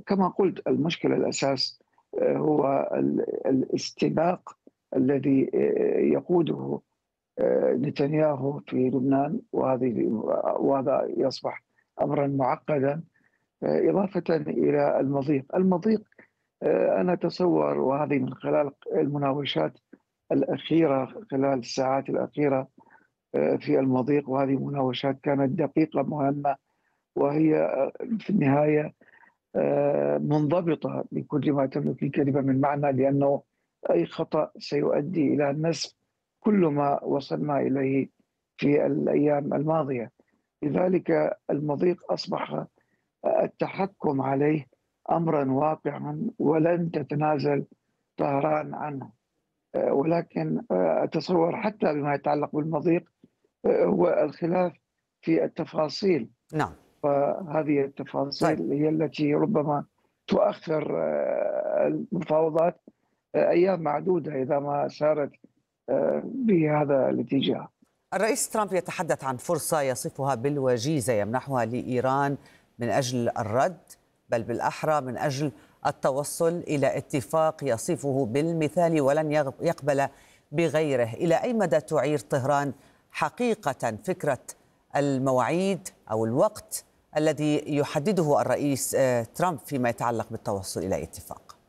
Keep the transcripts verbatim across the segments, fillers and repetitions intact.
كما قلت المشكلة الأساس آه، هو ال- الاستباق الذي آه، يقوده آه، نتنياهو في لبنان، وهذه وهذا يصبح أمرا معقدا، آه، إضافة إلى المضيق المضيق آه، أنا أتصور، وهذه من خلال المناوشات الأخيرة خلال الساعات الأخيرة آه، في المضيق، وهذه مناوشات كانت دقيقة مهمة، وهي آه، في النهاية آه، منضبطة بكل ما تملك الكلمة من معنى، لأنه أي خطأ سيؤدي إلى نسف كل ما وصلنا إليه في الأيام الماضية. لذلك المضيق أصبح التحكم عليه أمرا واقعا ولن تتنازل طهران عنه. آه، ولكن آه، أتصور حتى بما يتعلق بالمضيق آه، هو الخلاف في التفاصيل، نعم. فهذه طيب. التفاصيل هي التي ربما تؤخر آه، المفاوضات آه، أيام معدودة إذا ما سارت آه، بهذا الاتجاه. الرئيس ترامب يتحدث عن فرصة يصفها بالوجيزة يمنحها لإيران من أجل الرد، بل بالأحرى من أجل التوصل إلى اتفاق يصفه بالمثالي ولن يغ- يقبل بغيره. إلى أي مدى تعير طهران حقيقة فكرة المواعيد أو الوقت الذي يحدده الرئيس آه، ترامب فيما يتعلق بالتوصل إلى اتفاق؟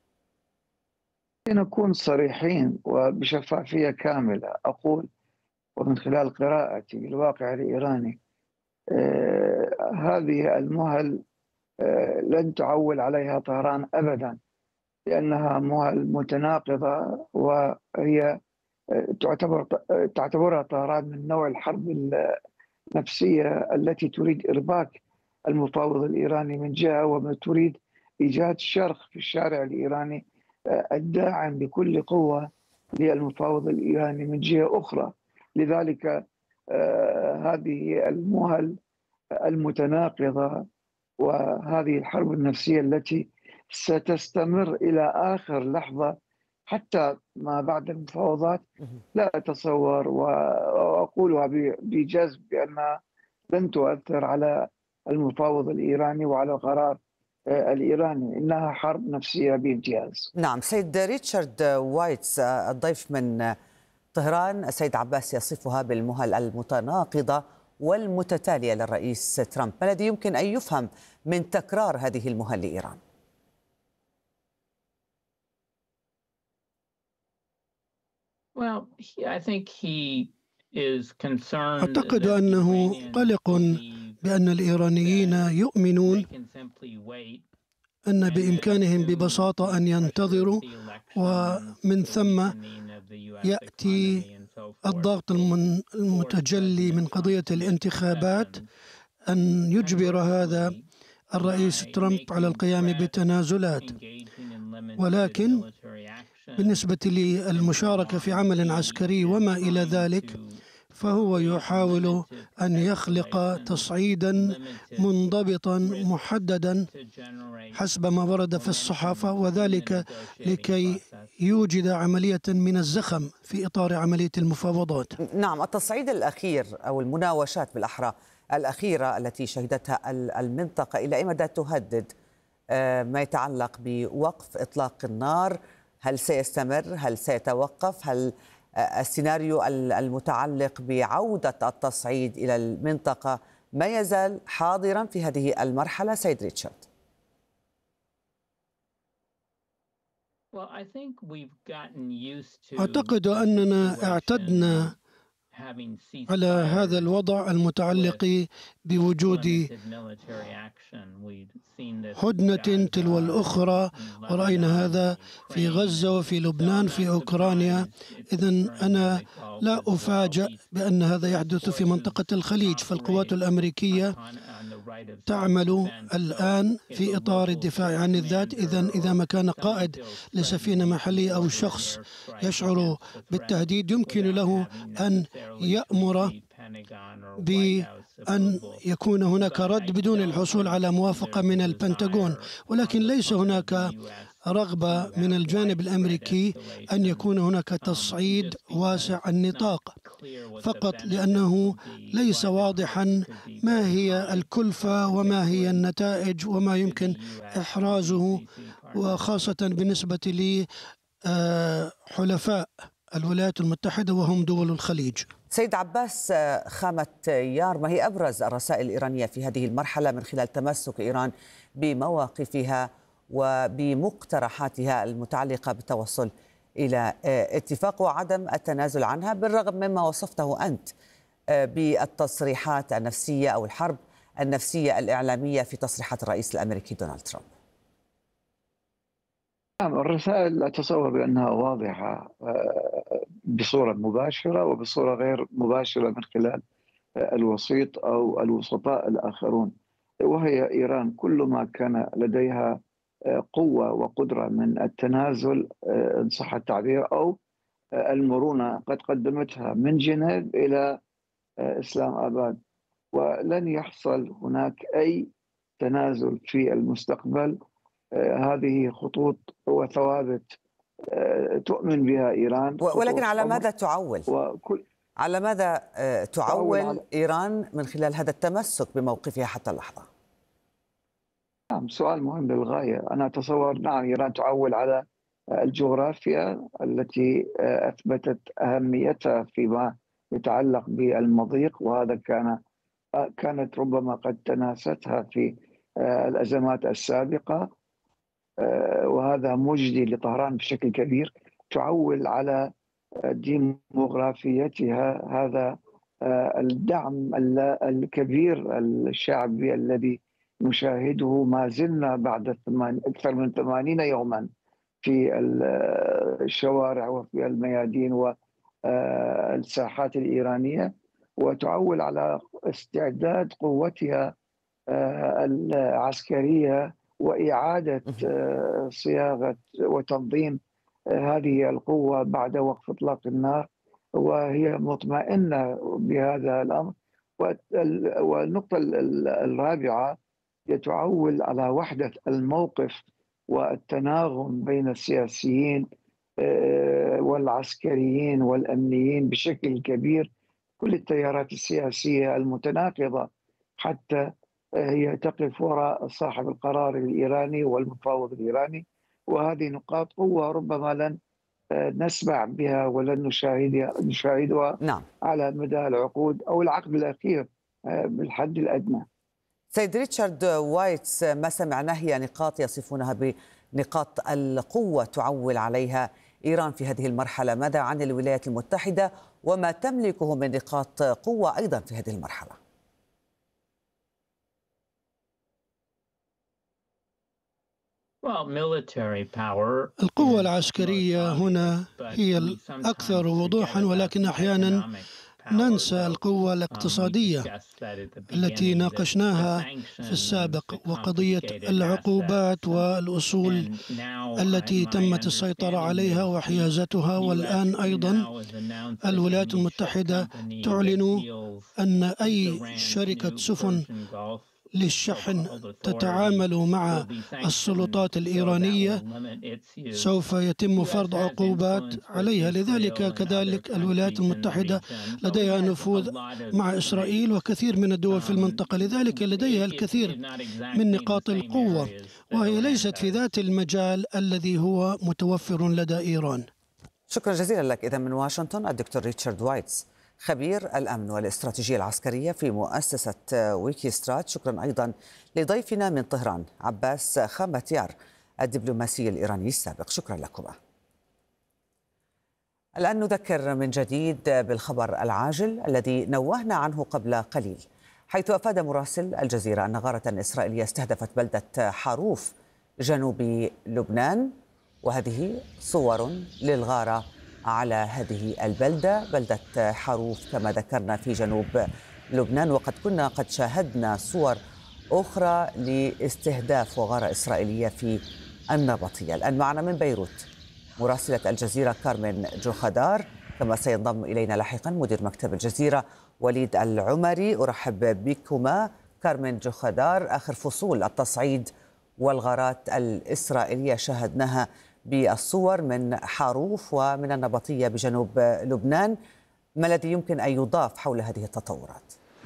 لنكون صريحين وبشفافية كاملة، أقول ومن خلال قراءتي للواقع الإيراني آه، هذه المهل آه، لن تعول عليها طهران أبدا، لأنها مهل متناقضة، وهي آه، تعتبر آه، تعتبرها طهران من نوع الحرب النفسية التي تريد إرباك المفاوض الإيراني من جهة، وتريد إيجاد شرخ في الشارع الإيراني آه، الداعم بكل قوة للمفاوض الإيراني من جهة أخرى. لذلك آه، هذه المهل المتناقضة وهذه الحرب النفسية التي ستستمر إلى آخر لحظة حتى ما بعد المفاوضات، لا أتصور وأقولها بجزم بأنها لن تؤثر على المفاوض الإيراني وعلى القرار آه، الإيراني. إنها حرب نفسية بامتياز. نعم. سيد ريتشارد وايتس الضيف من طهران، السيد عباس يصفها بالمهل المتناقضة والمتتالية للرئيس ترامب، ما الذي يمكن أن يفهم من تكرار هذه المهل لإيران؟ Well, he, I think he is concerned أعتقد that the أنه Iranians قلق believe بأن الإيرانيين that يؤمنون they can simply wait أن and that بإمكانهم assume ببساطة أن the pressure ينتظروا، of the elections, ومن the ثم weakening of the U S يأتي economy and so forth, الضغط will المن- force المتجلي من President Trump قضية to make الانتخابات concessions. أن يجبر هذا Unfortunately, الرئيس by ترامب على making القيام threats, بتنازلات. engaging in limited ولكن military action, بالنسبة للمشاركة في عمل عسكري وما إلى ذلك، فهو يحاول أن يخلق تصعيدا منضبطا محددا حسب ما ورد في الصحافة، وذلك لكي يوجد عملية من الزخم في إطار عملية المفاوضات. نعم. التصعيد الأخير أو المناوشات بالأحرى الأخيرة التي شهدتها المنطقة، إلى أي مدى تهدد ما يتعلق بوقف إطلاق النار؟ هل سيستمر؟ هل سيتوقف؟ هل السيناريو المتعلق بعودة التصعيد إلى المنطقة ما يزال حاضرا في هذه المرحلة؟ سيد ريتشارد. أعتقد أننا اعتدنا على هذا الوضع المتعلق بوجود هدنة تلو الأخرى، ورأينا هذا في غزة وفي لبنان في أوكرانيا. إذن أنا لا أفاجأ بأن هذا يحدث في منطقة الخليج، فالقوات الأمريكية تعمل الآن في إطار الدفاع عن الذات. إذن إذا ما كان قائد لسفينة محلية أو شخص يشعر بالتهديد، يمكن له أن يأمر بأن يكون هناك رد بدون الحصول على موافقة من البنتاغون، ولكن ليس هناك رغبة من الجانب الأمريكي أن يكون هناك تصعيد واسع النطاق. فقط لأنه ليس واضحا ما هي الكلفة وما هي النتائج وما يمكن إحرازه، وخاصة بالنسبة لحلفاء الولايات المتحدة وهم دول الخليج. سيد عباس خامة يار، ما هي أبرز الرسائل الإيرانية في هذه المرحلة من خلال تمسك إيران بمواقفها وبمقترحاتها المتعلقة بالتوصل إلى اتفاق وعدم التنازل عنها، بالرغم مما وصفته أنت بالتصريحات النفسية أو الحرب النفسية الإعلامية في تصريحات الرئيس الأمريكي دونالد ترامب؟ نعم، الرسائل أتصور بأنها واضحة بصورة مباشرة وبصورة غير مباشرة من خلال الوسيط أو الوسطاء الآخرون، وهي إيران كل ما كان لديها قوة وقدرة من التنازل إن صح التعبير أو المرونة قد قدمتها من جنيف إلى إسلام آباد، ولن يحصل هناك أي تنازل في المستقبل. هذه خطوط وثوابت تؤمن بها إيران. ولكن على ماذا تعول؟ وكل على ماذا تعول على إيران من خلال هذا التمسك بموقفها حتى اللحظة؟ نعم، سؤال مهم للغاية. أنا أتصور نعم إيران تعول على الجغرافيا التي أثبتت أهميتها فيما يتعلق بالمضيق، وهذا كان كانت ربما قد تناستها في الأزمات السابقة، وهذا مجدي لطهران بشكل كبير. تعول على ديموغرافيتها، هذا الدعم الكبير الشعبي الذي نشاهده ما زلنا بعد أكثر من ثمانين يوما في الشوارع وفي الميادين والساحات الإيرانية، وتعول على استعداد قوتها العسكرية وإعادة صياغة وتنظيم هذه القوة بعد وقف إطلاق النار، وهي مطمئنة بهذا الأمر. والنقطة الرابعة يتعول على وحدة الموقف والتناغم بين السياسيين والعسكريين والأمنيين بشكل كبير، كل التيارات السياسية المتناقضة حتى هي تقف وراء صاحب القرار الإيراني والمفاوض الإيراني، وهذه نقاط قوة ربما لن نسمع بها ولن نشاهدها نشاهدها نعم. على مدى العقود أو العقد الأخير بالحد الأدنى. سيد ريتشارد وايتس، ما سمعناه هي نقاط يصفونها بنقاط القوة تعول عليها إيران في هذه المرحلة. ماذا عن الولايات المتحدة وما تملكه من نقاط قوة أيضا في هذه المرحلة؟ القوة العسكرية هنا هي الأكثر وضوحا، ولكن أحيانا ننسى القوة الاقتصادية التي ناقشناها في السابق، وقضية العقوبات والأصول التي تمت السيطرة عليها وحيازتها. والآن أيضا الولايات المتحدة تعلن أن أي شركة سفن للشحن تتعامل مع السلطات الإيرانية سوف يتم فرض عقوبات عليها. لذلك كذلك الولايات المتحدة لديها نفوذ مع إسرائيل وكثير من الدول في المنطقة، لذلك لديها الكثير من نقاط القوة، وهي ليست في ذات المجال الذي هو متوفر لدى إيران. شكرا جزيلا لك. إذا من واشنطن الدكتور ريتشارد وايتس، خبير الأمن والاستراتيجية العسكرية في مؤسسة ويكيسترات. شكرا أيضا لضيفنا من طهران عباس خامة يار، الدبلوماسي الإيراني السابق. شكرا لكما. الآن نذكر من جديد بالخبر العاجل الذي نوهنا عنه قبل قليل، حيث أفاد مراسل الجزيرة أن غارة إسرائيلية استهدفت بلدة حاروف جنوب لبنان، وهذه صور للغارة على هذه البلدة، بلدة حاروف كما ذكرنا في جنوب لبنان. وقد كنا قد شاهدنا صور أخرى لاستهداف وغارة إسرائيلية في النبطية. الآن معنا من بيروت مراسلة الجزيرة كارمن جوخدار، كما سينضم إلينا لاحقا مدير مكتب الجزيرة وليد العمري. أرحب بكما كارمن جوخدار. آخر فصول التصعيد والغارات الإسرائيلية شاهدناها بالصور من حاروف ومن النبطية بجنوب لبنان. ما الذي يمكن أن يضاف حول هذه التطورات؟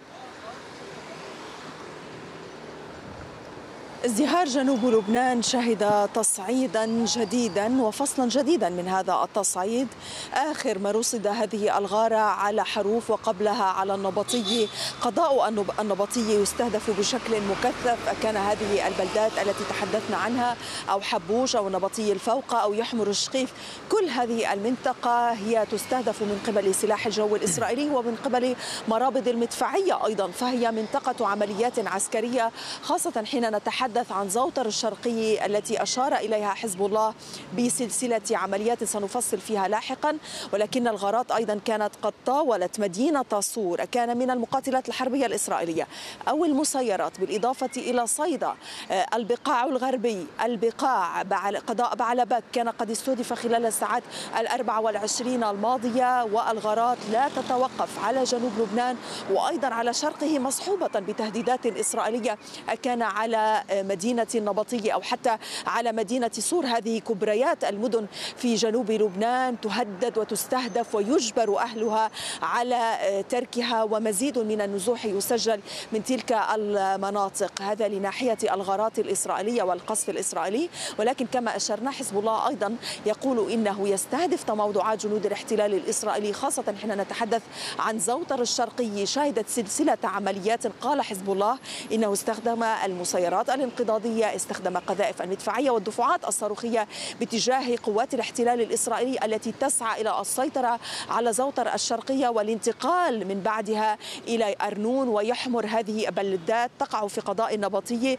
ازدهار جنوب لبنان شهد تصعيدا جديدا وفصلا جديدا من هذا التصعيد. آخر ما رصد هذه الغارة على حروف وقبلها على النبطي. قضاء النبطي يستهدف بشكل مكثف. كان هذه البلدات التي تحدثنا عنها أو حبوش أو النبطي الفوق أو يحمر الشقيف، كل هذه المنطقة هي تستهدف من قبل سلاح الجو الإسرائيلي ومن قبل مرابط المدفعية أيضا، فهي منطقة عمليات عسكرية، خاصة حين نتحدث عن زوطر الشرقي التي أشار إليها حزب الله بسلسلة عمليات سنفصل فيها لاحقا. ولكن الغارات أيضا كانت قد طاولت مدينة صور، كان من المقاتلات الحربية الإسرائيلية أو المسيرات، بالإضافة إلى صيدا، البقاع الغربي، البقاع قضاء بعلبك كان قد استهدف خلال الساعات الأربع والعشرين الماضية. والغارات لا تتوقف على جنوب لبنان وأيضا على شرقه، مصحوبة بتهديدات إسرائيلية كان على مدينة النبطية أو حتى على مدينة صور. هذه كبريات المدن في جنوب لبنان تهدد وتستهدف ويجبر أهلها على تركها، ومزيد من النزوح يسجل من تلك المناطق. هذا لناحية الغارات الإسرائيلية والقصف الإسرائيلي. ولكن كما أشرنا حزب الله أيضا يقول إنه يستهدف تموضعات جنود الاحتلال الإسرائيلي، خاصة حين نتحدث عن زوطر الشرقي. شهدت سلسلة عمليات، قال حزب الله إنه استخدم المسيرات الانقضاضية، استخدم قذائف المدفعية والدفعات الصاروخية باتجاه قوات الاحتلال الإسرائيلي التي تسعى إلى السيطرة على زوطر الشرقية والانتقال من بعدها إلى أرنون ويحمر. هذه بلدات تقع في قضاء النبطي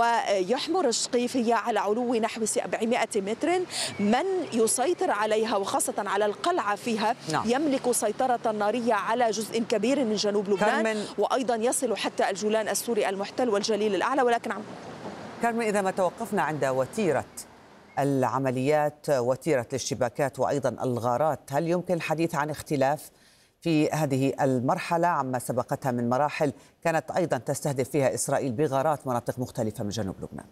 ويحمر الشقيفية على علو نحو سبعمائة متر. من يسيطر عليها وخاصة على القلعة فيها نعم. يملك سيطرة نارية على جزء كبير من جنوب لبنان، وأيضا يصل حتى الجولان السوري المحتل والجليل الأعلى. ولكن عم كارمن، إذا ما توقفنا عند وتيرة العمليات، وتيرة الاشتباكات وأيضا الغارات، هل يمكن الحديث عن اختلاف في هذه المرحلة عما سبقتها من مراحل كانت أيضا تستهدف فيها إسرائيل بغارات مناطق مختلفة من جنوب لبنان؟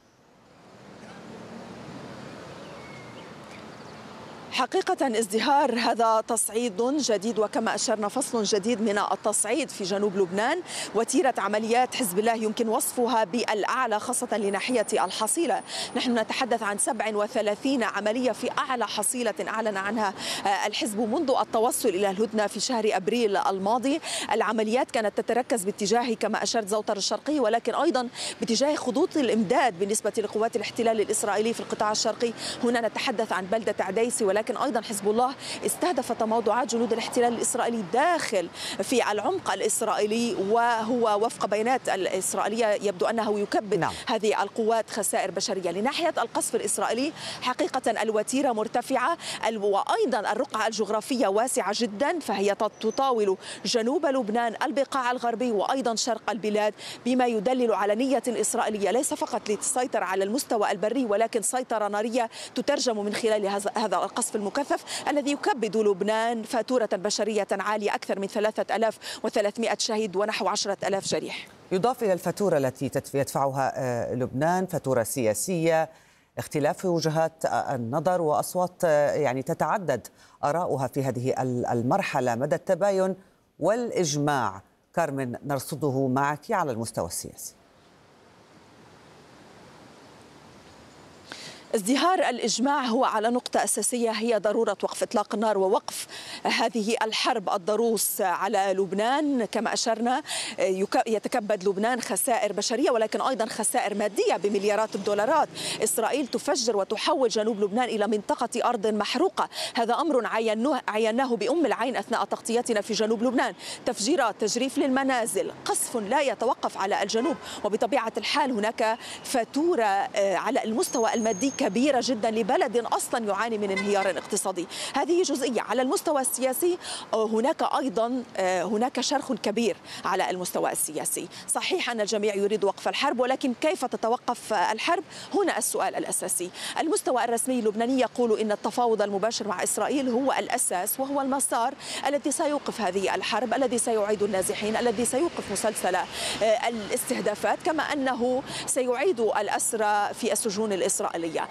حقيقة ازدهار هذا تصعيد جديد، وكما أشرنا فصل جديد من التصعيد في جنوب لبنان. وتيرة عمليات حزب الله يمكن وصفها بالأعلى، خاصة لناحية الحصيلة. نحن نتحدث عن سبع وثلاثين عملية في أعلى حصيلة أعلن عنها الحزب منذ التوصل إلى الهدنة في شهر أبريل الماضي. العمليات كانت تتركز باتجاه كما أشرت زوطر الشرقي، ولكن أيضا باتجاه خطوط الإمداد بالنسبة لقوات الاحتلال الإسرائيلي في القطاع الشرقي. هنا نتحدث عن بلدة عديسي، ولكن لكن أيضا حزب الله استهدف تموضعات جنود الاحتلال الإسرائيلي داخل في العمق الإسرائيلي، وهو وفق بيانات الإسرائيلية يبدو أنه يكبد نعم. هذه القوات خسائر بشرية. لناحية القصف الإسرائيلي حقيقة الوتيرة مرتفعة، وأيضا الرقعة الجغرافية واسعة جدا، فهي تطاول جنوب لبنان، البقاع الغربي وأيضا شرق البلاد، بما يدلل على نية إسرائيلية ليس فقط لتسيطر على المستوى البري، ولكن سيطرة نارية تترجم من خلال هذا القصف المكثف الذي يكبد لبنان فاتورة بشرية عالية، أكثر من ثلاثة آلاف وثلاثمائة شهيد ونحو عشرة آلاف جريح. يضاف إلى الفاتورة التي يدفعها لبنان فاتورة سياسية، اختلاف في وجهات النظر وأصوات يعني تتعدد آراؤها في هذه المرحلة. مدى التباين والإجماع كارمن نرصده معك على المستوى السياسي. ازدهار الإجماع هو على نقطة أساسية، هي ضرورة وقف إطلاق النار ووقف هذه الحرب الضروس على لبنان. كما أشرنا يتكبد لبنان خسائر بشرية ولكن أيضا خسائر مادية بمليارات الدولارات. إسرائيل تفجر وتحول جنوب لبنان إلى منطقة أرض محروقة، هذا أمر عيناه بأم العين أثناء تغطيتنا في جنوب لبنان. تفجيرات، تجريف للمنازل، قصف لا يتوقف على الجنوب، وبطبيعة الحال هناك فاتورة على المستوى المادي كبيرة جدا لبلد أصلا يعاني من انهيار اقتصادي. هذه جزئية. على المستوى السياسي هناك أيضا هناك شرخ كبير على المستوى السياسي. صحيح أن الجميع يريد وقف الحرب، ولكن كيف تتوقف الحرب؟ هنا السؤال الأساسي. المستوى الرسمي اللبناني يقول إن التفاوض المباشر مع إسرائيل هو الأساس وهو المسار الذي سيوقف هذه الحرب، الذي سيعيد النازحين، الذي سيوقف مسلسل الاستهدافات، كما أنه سيعيد الأسرى في السجون الإسرائيلية.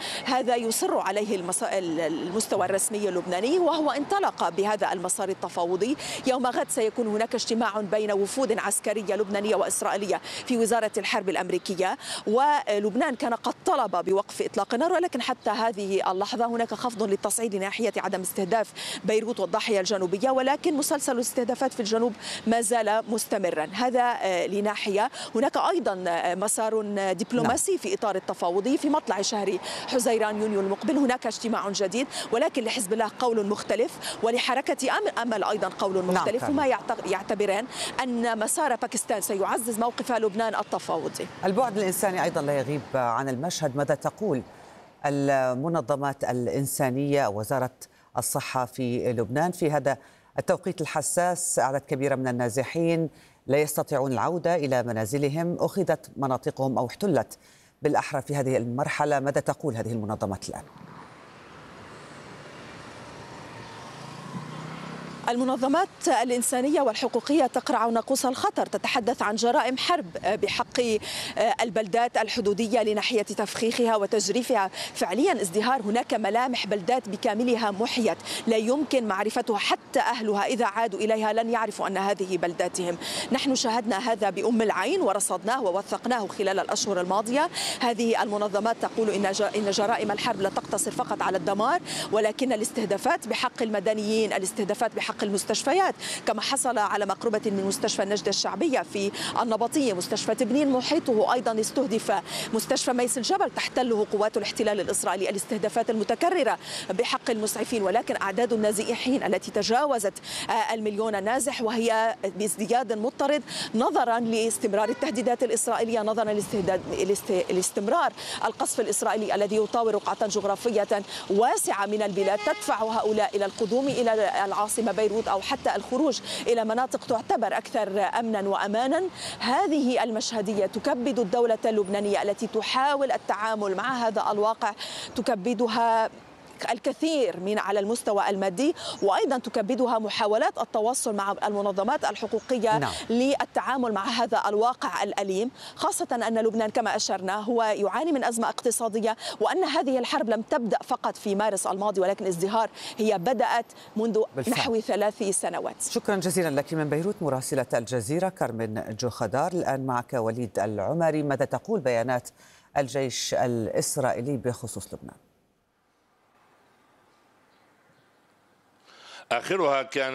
هذا يصر عليه المستوى الرسمي اللبناني، وهو انطلق بهذا المسار التفاوضي. يوم غد سيكون هناك اجتماع بين وفود عسكرية لبنانية وإسرائيلية في وزارة الحرب الأمريكية، ولبنان كان قد طلب بوقف إطلاق النار، ولكن حتى هذه اللحظة هناك خفض للتصعيد ناحية عدم استهداف بيروت والضاحية الجنوبية، ولكن مسلسل الاستهدافات في الجنوب ما زال مستمرا. هذا لناحية. هناك أيضا مسار دبلوماسي في إطار التفاوضي. في مطلع شهر حزيران يونيو المقبل هناك اجتماع جديد، ولكن لحزب الله قول مختلف، ولحركة أمل أيضا قول مختلف، وما يعتبران أن مسار باكستان سيعزز موقف لبنان التفاوضي. البعد الإنساني أيضا لا يغيب عن المشهد. ماذا تقول المنظمات الإنسانية، وزارة الصحة في لبنان في هذا التوقيت الحساس؟ أعداد كبيرة من النازحين لا يستطيعون العودة إلى منازلهم، أخذت مناطقهم أو احتلت بالأحرى في هذه المرحلة. ماذا تقول هذه المنظمات الآن؟ المنظمات الإنسانية والحقوقية تقرع ناقوس الخطر، تتحدث عن جرائم حرب بحق البلدات الحدودية لناحية تفخيخها وتجريفها. فعليا ازدهار، هناك ملامح بلدات بكاملها محيت لا يمكن معرفتها، حتى أهلها إذا عادوا إليها لن يعرفوا أن هذه بلداتهم. نحن شاهدنا هذا بأم العين ورصدناه ووثقناه خلال الأشهر الماضية. هذه المنظمات تقول إن جرائم الحرب لا تقتصر فقط على الدمار، ولكن الاستهدافات بحق المدنيين، الاستهدافات بحق المستشفيات، كما حصل على مقربة من مستشفى النجدة الشعبية في النبطية، مستشفى تبنين محيطه أيضا استهدف، مستشفى ميس الجبل تحتله قوات الاحتلال الإسرائيلي، الاستهدافات المتكررة بحق المسعفين. ولكن أعداد النازحين التي تجاوزت المليون نازح، وهي بازدياد مضطرد نظرا لاستمرار التهديدات الإسرائيلية، نظرا لاستمرار القصف الإسرائيلي الذي يطاور رقعة جغرافية واسعة من البلاد، تدفع هؤلاء إلى القدوم إلى العاصمة بيروت أو حتى الخروج إلى مناطق تعتبر أكثر أمنا وأمانا. هذه المشهدية تكبد الدولة اللبنانية التي تحاول التعامل مع هذا الواقع، تكبدها الكثير من على المستوى المادي، وأيضا تكبدها محاولات التواصل مع المنظمات الحقوقية نعم. للتعامل مع هذا الواقع الأليم، خاصة أن لبنان كما أشرنا هو يعاني من أزمة اقتصادية، وأن هذه الحرب لم تبدأ فقط في مارس الماضي، ولكن ازدهار هي بدأت منذ بالفعل. نحو ثلاث سنوات. شكرا جزيلا لك من بيروت مراسلة الجزيرة كارمن جوخدار. الآن معك وليد العمري، ماذا تقول بيانات الجيش الإسرائيلي بخصوص لبنان؟ آخرها كان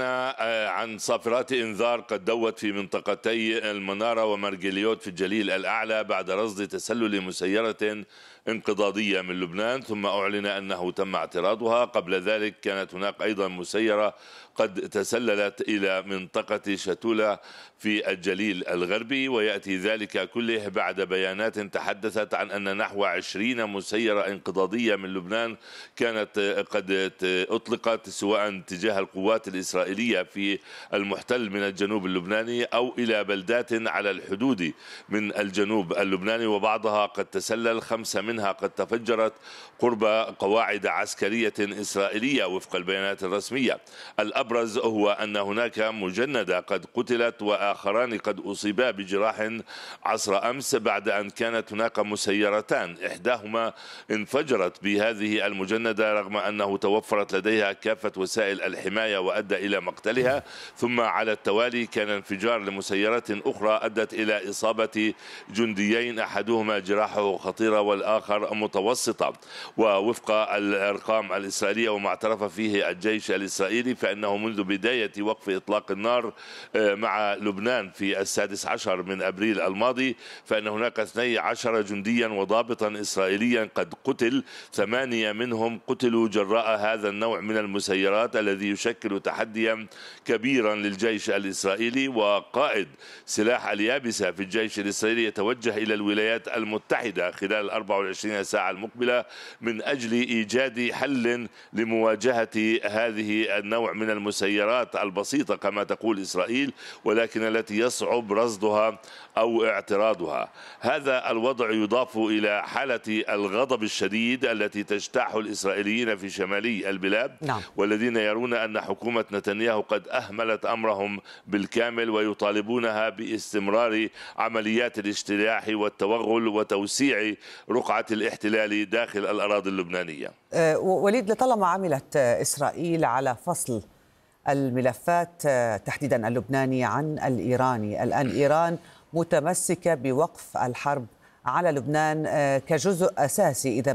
عن صافرات إنذار قد دوت في منطقتي المنارة ومرجليوت في الجليل الأعلى بعد رصد تسلل مسيرة انقضاضية من لبنان، ثم أعلن أنه تم اعتراضها. قبل ذلك كانت هناك أيضا مسيرة قد تسللت إلى منطقة شتولة في الجليل الغربي، ويأتي ذلك كله بعد بيانات تحدثت عن أن نحو عشرين مسيرة انقضاضية من لبنان كانت قد أطلقت سواء تجاه القوات الإسرائيلية في المحتل من الجنوب اللبناني أو إلى بلدات على الحدود من الجنوب اللبناني، وبعضها قد تسلل، خمسة منها قد تفجرت قرب قواعد عسكرية إسرائيلية وفق البيانات الرسمية. الأبرز هو أن هناك مجندة قد قتلت وآخران قد أصيبا بجراح عصر أمس بعد أن كانت هناك مسيرتان إحداهما انفجرت بهذه المجندة رغم أنه توفرت لديها كافة وسائل الحماية وأدى إلى مقتلها، ثم على التوالي كان انفجار لمسيرة أخرى أدت إلى إصابة جنديين أحدهما جراحه خطيرة والآخر متوسطة. ووفق الأرقام الإسرائيلية وما اعترف فيه الجيش الإسرائيلي فإنه منذ بداية وقف إطلاق النار مع لبنان في السادس عشر من أبريل الماضي فإن هناك اثني عشر جنديا وضابطا إسرائيليا قد قتل، ثمانية منهم قتلوا جراء هذا النوع من المسيرات الذي يشكل تحديا كبيرا للجيش الإسرائيلي. وقائد سلاح اليابسة في الجيش الإسرائيلي يتوجه إلى الولايات المتحدة خلال الأربع والعشرين ساعة المقبلة من أجل إيجاد حل لمواجهة هذه النوع من المسيرات البسيطة كما تقول إسرائيل، ولكن التي يصعب رصدها أو اعتراضها. هذا الوضع يضاف إلى حالة الغضب الشديد التي تجتاح الإسرائيليين في شمالي البلاد نعم. والذين يرون أن حكومة نتنياهو قد أهملت أمرهم بالكامل، ويطالبونها باستمرار عمليات الاجتياح والتوغل وتوسيع رقعة الاحتلال داخل الأراضي اللبنانية. وليد، لطالما عملت إسرائيل على فصل الملفات تحديدا اللبناني عن الإيراني، الآن إيران متمسكة بوقف الحرب على لبنان كجزء أساسي إذا